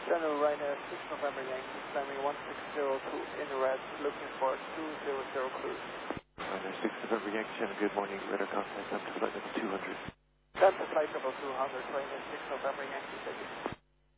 General Ryanair 6 November Yankee, climbing 1602 in red, looking for 200 cruise. Ryanair 6 November Yankee, Channel, good morning, radar contact up to flight level 200. Delta flight level 200, Ryanair 6 November Yankee,